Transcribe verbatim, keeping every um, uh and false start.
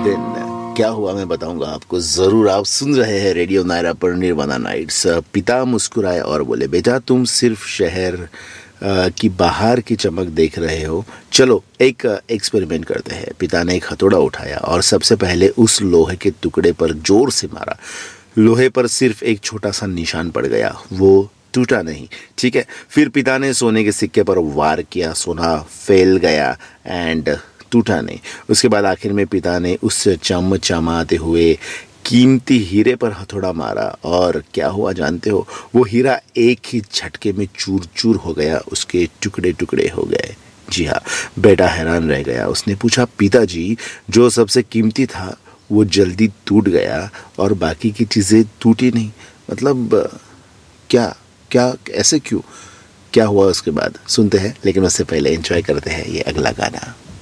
दिन क्या हुआ मैं बताऊंगा आपको जरूर। आप सुन रहे हैं रेडियो नायरा पर निर्वाणा नाइट्स। पिता मुस्कुराए और बोले, बेटा तुम सिर्फ शहर की बाहर की चमक देख रहे हो, चलो एक एक्सपेरिमेंट करते हैं। पिता ने एक हथौड़ा उठाया और सबसे पहले उस लोहे के टुकड़े पर जोर से मारा। लोहे पर सिर्फ एक छोटा सा निशान पड़ गया, वो टूटा नहीं। ठीक है, फिर पिता ने सोने के सिक्के पर वार किया, सोना फैल गया एंड टूटा नहीं। उसके बाद आखिर में पिता ने उस चमचमाते हुए कीमती हीरे पर हथौड़ा मारा और क्या हुआ जानते हो? वो हीरा एक ही झटके में चूर चूर हो गया, उसके टुकड़े टुकड़े हो गए। जी हाँ, बेटा हैरान रह गया। उसने पूछा, पिताजी जो सबसे कीमती था वो जल्दी टूट गया और बाकी की चीज़ें टूटी नहीं, मतलब क्या क्या ऐसे क्यों? क्या हुआ उसके बाद सुनते हैं, लेकिन उससे पहले एंजॉय करते हैं ये अगला गाना।